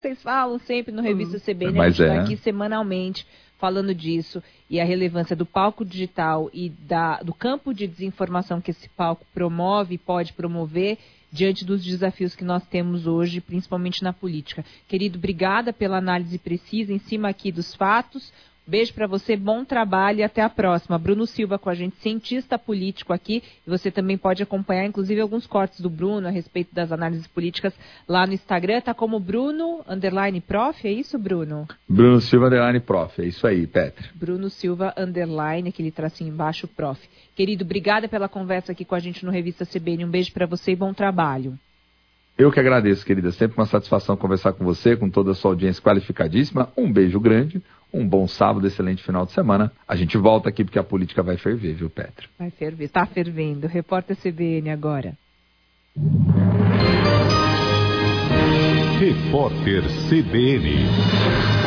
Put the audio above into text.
Vocês falam sempre no Revista CBN, Mas a gente está aqui semanalmente falando disso e a relevância do palco digital e do campo de desinformação que esse palco promove e pode promover diante dos desafios que nós temos hoje, principalmente na política. Querido, obrigada pela análise precisa em cima aqui dos fatos. Beijo para você, bom trabalho e até a próxima. Bruno Silva com a gente, cientista político aqui. E você também pode acompanhar, inclusive, alguns cortes do Bruno a respeito das análises políticas lá no Instagram. Tá como Bruno_Prof, é isso, Bruno? Bruno Silva_Prof, é isso aí, Petri. Bruno Silva_, aquele tracinho embaixo, Prof. Querido, obrigada pela conversa aqui com a gente no Revista CBN. Um beijo para você e bom trabalho. Eu que agradeço, querida. Sempre uma satisfação conversar com você, com toda a sua audiência qualificadíssima. Um beijo grande, um bom sábado, excelente final de semana. A gente volta aqui porque a política vai ferver, viu, Petri? Vai ferver, tá fervendo. Repórter CBN agora. Repórter CBN.